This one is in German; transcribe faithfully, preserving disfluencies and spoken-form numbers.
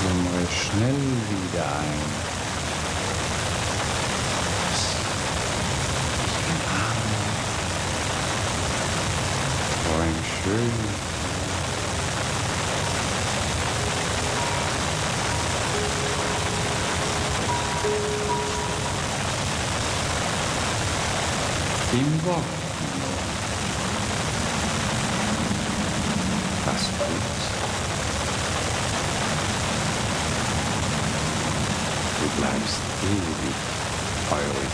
Atme schnell wieder ein. So ein schönes im Wort. Was tut's? Du bleibst ewig feurig.